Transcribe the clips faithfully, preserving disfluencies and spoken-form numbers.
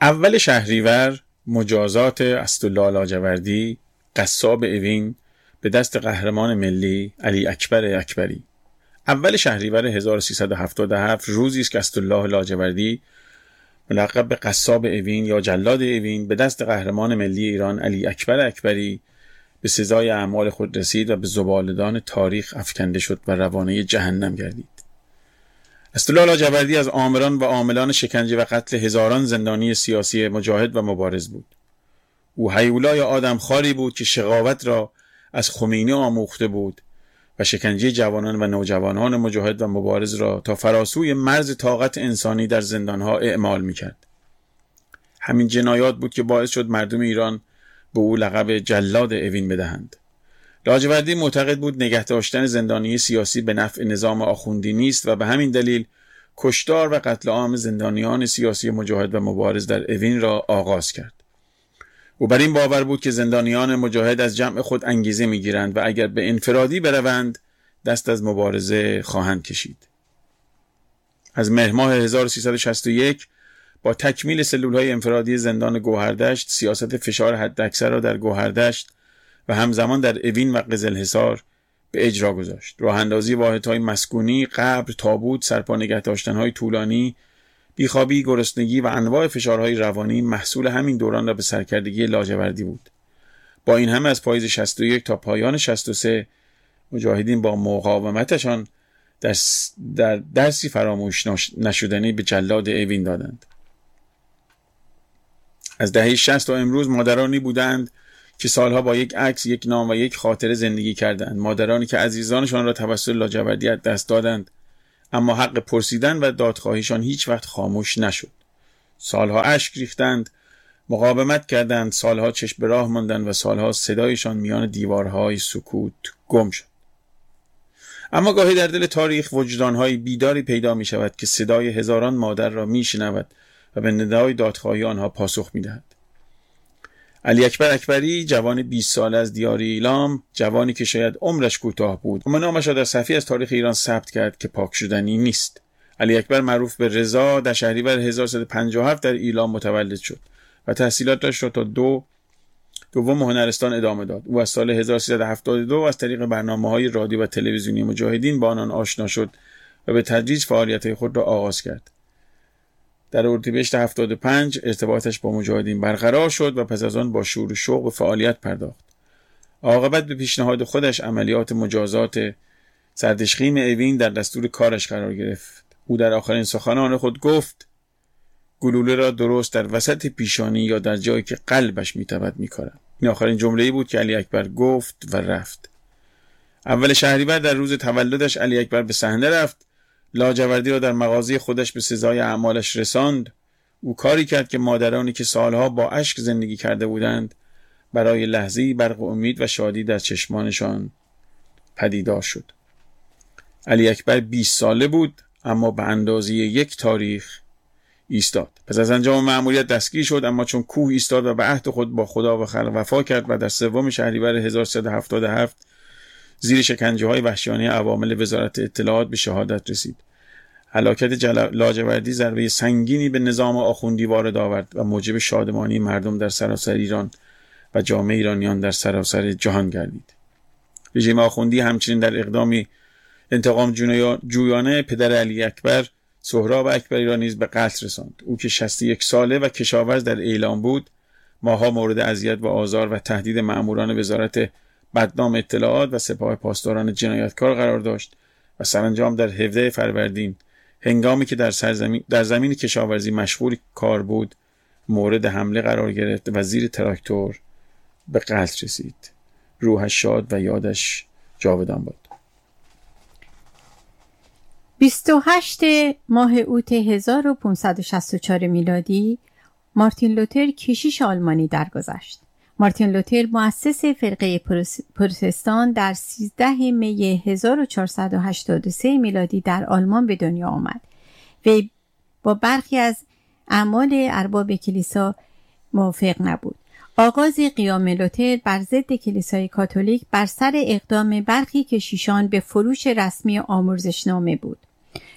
اول شهریور مجازات اسدالله لاجوردی قصاب اوین به دست قهرمان ملی علی اکبر اکبری. اول شهریور هزار و سیصد و هفتاد و هفت روزی است که اسدالله لاجوردی ملقب به قصاب اوین یا جلاد اوین به دست قهرمان ملی ایران علی اکبر اکبری به سزای اعمال خود رسید و به زباله‌دان تاریخ افکنده شد و روانه جهنم گردید. اسدالله لاجوردی از آمران و عاملان شکنجه و قتل هزاران زندانی سیاسی مجاهد و مبارز بود. او هیولای آدمخواری بود که شقاوت را از خمینی آموخته بود و شکنجه جوانان و نوجوانان مجاهد و مبارز را تا فراسوی مرز طاقت انسانی در زندانها اعمال می‌کرد. همین جنایات بود که باعث شد مردم ایران به او لقب جلاد اوین بدهند. لاجوردی معتقد بود نگه داشتن زندانی سیاسی به نفع نظام آخوندی نیست و به همین دلیل کشتار و قتل عام زندانیان سیاسی مجاهد و مبارز در اوین را آغاز کرد. او بر این باور بود که زندانیان مجاهد از جمع خود انگیزه می‌گیرند و اگر به انفرادی بروند دست از مبارزه خواهند کشید. از مهر ماه هزار و سیصد و شصت و یک با تکمیل سلول‌های انفرادی زندان گوهردشت سیاست فشار حداکثر را در گوهردشت و همزمان در اوین و قزلحصار به اجرا گذاشت. راه اندازی واحدهای مسکونی، قبر، تابوت، سرپا نگه داشتن‌های طولانی، بیخوابی، گرسنگی و انواع فشارهای روانی محصول همین دوران را به سرکردگی لاجوردی بود. با این همه از پاییز شصت و یک تا پایان شصت و سه مجاهدین با مقاومتشان در, در درسی فراموش نشدنی به جلاد اوین دادند. از دهه شصت تا امروز مادرانی بودند که سالها با یک عکس، یک نام و یک خاطره زندگی کردند. مادرانی که عزیزانشان را توسط لاجوردی از دست دادند اما حق پرسیدن و دادخواهیشان هیچ وقت خاموش نشد. سالها اشک ریختند، مقاومت کردند، سالها چشم به راه ماندند و سالها صدایشان میان دیوارهای سکوت گم شد. اما گاهی در دل تاریخ وجدانهای بیداری پیدا می شود که صدای هزاران مادر را می شنود و به ندای دادخواهی آنها پاسخ می دهد. علی اکبر اکبری، جوان بیست ساله از دیار ایلام، جوانی که شاید عمرش کوتاه بود اما نامش را در صفحه‌ای از تاریخ ایران ثبت کرد که پاک شدنی نیست. علی اکبر معروف به رضا در شهریور هزار و سیصد و پنجاه و هفت در ایلام متولد شد و تحصیلاتش را تا دو دوم هنرستان ادامه داد. او از سال هزار و سیصد و هفتاد و دو از طریق برنامه‌های رادیو و تلویزیونی مجاهدین با آنان آشنا شد و به تدریج فعالیت‌های خود را آغاز کرد. در اردیبهشت هفتاد و پنج ارتباطش با مجاهدین برقرار شد و پس از آن با شور و شوق به فعالیت پرداخت. عاقبت به پیشنهاد خودش عملیات مجازات سردشخیم اوین در دستور کارش قرار گرفت. او در آخرین سخنان خود گفت: گلوله را درست در وسط پیشانی یا در جایی که قلبش میتود میکارم. این آخرین جمله‌ای بود که علی اکبر گفت و رفت. اول شهریور در روز تولدش علی اکبر به صحنه رفت، لاجوردی را در مغازه خودش به سزای اعمالش رساند. او کاری کرد که مادرانی که سالها با اشک زندگی کرده بودند برای لحظه‌ای برق امید و شادی در چشمانشان پدیدار شد. علی اکبر بیست ساله بود اما به اندازه یک تاریخ ایستاد. پس از انجام مأموریت دستگیر شد اما چون کوه ایستاد و به عهد خود با خدا و خلق وفا کرد و در سوم شهریور هزار و سیصد و هفتاد و هفت زیر شکنجه‌های وحشیانه عوامل وزارت اطلاعات به شهادت رسید. هلاکت لاجوردی ضربه سنگینی به نظام آخوندی وارد آورد و موجب شادمانی مردم در سراسر ایران و جامعه ایرانیان در سراسر جهان گردید. رژیم آخوندی همچنین در اقدامی انتقام جویانه پدر علی اکبر، سهراب اکبری را نیز به قتل رساند. او که شصت و یک ساله و کشاورز در ایلام بود، ماها مورد اذیت و آزار و تهدید مأموران وزارت بدنام اطلاعات و سپاه پاسداران جنایتکار قرار داشت و سرانجام در هفدهم فروردین هنگامی که در سرزمین در زمین کشاورزی مشغول کار بود مورد حمله قرار گرفت و زیر تراکتور به قتل رسید. روحش شاد و یادش جاودان باد. بیست و هشتم ماه اوت هزار و پانصد و شصت و چهار میلادی مارتین لوتر کشیش آلمانی درگذشت. مارتین لوتر مؤسس فرقه پروتستان در سیزدهم می هزار و چهارصد و هشتاد و سه میلادی در آلمان به دنیا آمد و با برخی از اعمال ارباب کلیسا موافق نبود. آغاز قیام لوتر بر ضد کلیسای کاتولیک بر سر اقدام برخی کشیشان به فروش رسمی آمرزشنامه بود.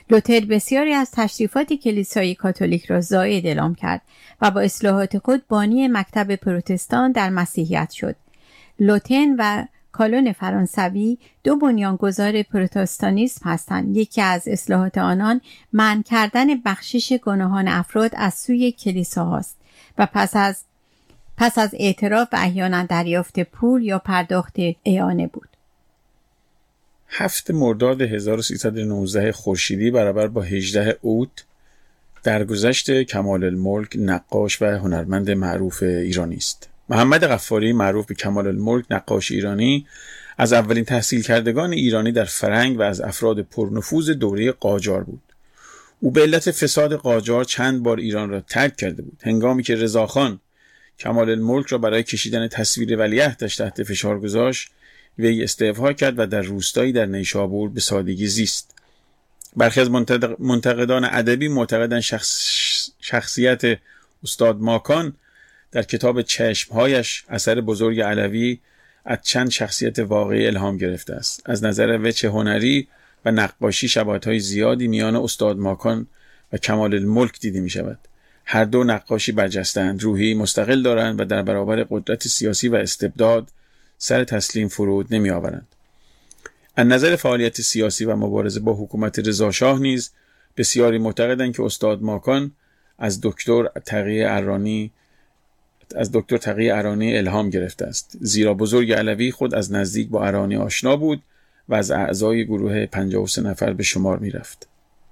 لوتر بسیاری از تشریفات کلیسای کاتولیک را زائد اعلام کرد و با اصلاحات خود بانی مکتب پروتستان در مسیحیت شد. لوتن و کالون فرانسوی دو بنیانگذار پروتستانیسم هستند. یکی از اصلاحات آنان منع کردن بخشش گناهان افراد از سوی کلیسا هاست و پس از پس از اعتراف و احیانا دریافت پول یا پرداخت اعانه بود. هفت مرداد هزار و سیصد و نوزده خورشیدی برابر با هجده اوت درگذشت کمال الملک نقاش و هنرمند معروف ایرانی است. محمد غفاری معروف به کمال الملک نقاش ایرانی از اولین تحصیل کردگان ایرانی در فرنگ و از افراد پرنفوذ دوره قاجار بود. او به علت فساد قاجار چند بار ایران را ترک کرده بود. هنگامی که رضاخان کمال الملک را برای کشیدن تصویر ولیعهدش تحت فشار گذاشت، وی استعفا کرد و در روستایی در نیشابور به سادگی زیست. برخی از منتقدان ادبی معتقدند شخص شخصیت استاد ماکان در کتاب چشمهایش اثر بزرگ علوی از چند شخصیت واقعی الهام گرفته است. از نظر وجه هنری و نقاشی شباهت‌های زیادی میان استاد ماکان و کمال الملک دیده می شود. هر دو نقاشی برجسته‌اند، روحی مستقل دارند و در برابر قدرت سیاسی و استبداد سر تسلیم فرود نمی آورند. از نظر فعالیت سیاسی و مبارزه با حکومت رضا شاه نیز بسیاری معتقدند که استاد ماکان از دکتر تقی ارانی از دکتر تقی ارانی الهام گرفته است، زیرا بزرگ علوی خود از نزدیک با ارانی آشنا بود و از اعضای گروه پنجاه و سه نفر به شمار می رفت.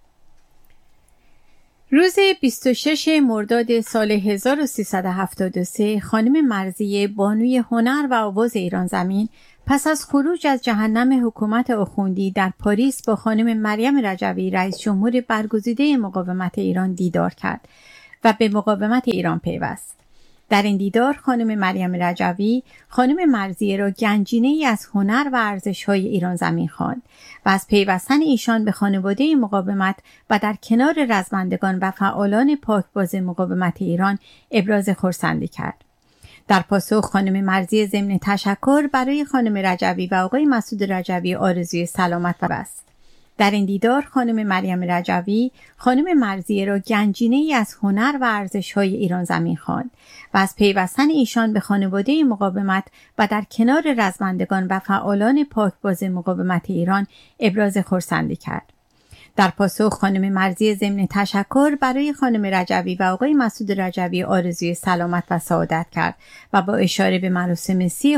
روز بیست و شش مرداد سال هزار و سیصد و هفتاد و سه خانم مرضیه بانوی هنر و آواز ایران زمین پس از خروج از جهنم حکومت آخوندی در پاریس با خانم مریم رجوی رئیس جمهور برگزیده مقاومت ایران دیدار کرد و به مقاومت ایران پیوست. در این دیدار خانم مریم رجوی خانم مرضیه را گنجینه‌ای از هنر و ارزش‌های ایران زمین خواند و از پیوستن ایشان به خانواده مقاومت و در کنار رزمندگان و فعالان پاکباز مقاومت ایران ابراز خرسندی کرد. در پاسخ خانم مرضیه ضمن تشکر برای خانم رجوی و آقای مسعود رجوی آرزوی سلامت و بست. در این دیدار خانم مریم رجوی خانم مرضیه را گنجینه‌ای از هنر و ارزش‌های ایران زمین خواند و از پیوستن ایشان به خانواده مقاومت و در کنار رزمندگان و فعالان پاکباز مقاومت ایران ابراز خرسندی کرد. در پاسخ خانم مرضیه ضمن تشکر برای خانم رجوی و آقای مسعود رجوی آرزوی سلامت و سعادت کرد و با اشاره به مراسم سی